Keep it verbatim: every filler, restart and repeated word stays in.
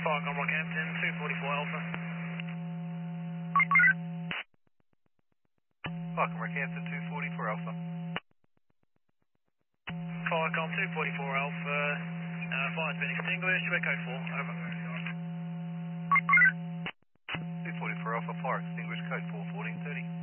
Falcon Rockhampton, two forty-four Alpha. Falcon Rockhampton, two forty-four Alpha. Falcon two forty-four Alpha, uh, fire's been extinguished, we're code four, over. two forty-four Alpha, fire extinguished, code four, fourteen thirty.